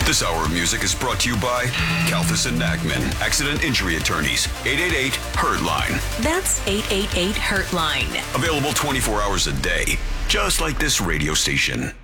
This hour of music is brought to you by Kalfas and Nachman, Accident Injury Attorneys, 888-HURT-LINE. That's 888-HURT-LINE. Available 24 hours a day, just like this radio station.